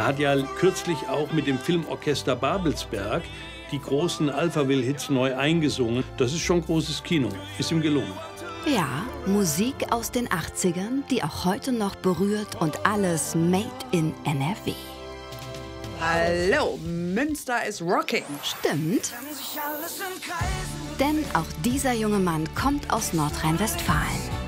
Er hat ja kürzlich auch mit dem Filmorchester Babelsberg die großen Alphaville-Hits neu eingesungen. Das ist schon großes Kino. Ist ihm gelungen. Ja, Musik aus den 80ern, die auch heute noch berührt und alles made in NRW. Hallo, Münster ist rocking. Stimmt. Denn auch dieser junge Mann kommt aus Nordrhein-Westfalen.